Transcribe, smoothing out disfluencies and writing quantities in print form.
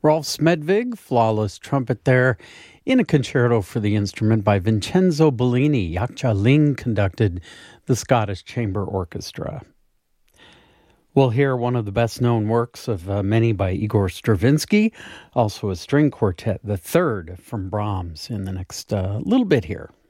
Rolf Smedvig, flawless trumpet there, in a concerto for the instrument by Vincenzo Bellini. Yakcha Ling conducted the Scottish Chamber Orchestra. We'll hear one of the best-known works of many by Igor Stravinsky, also a string quartet, the third from Brahms, in the next little bit here.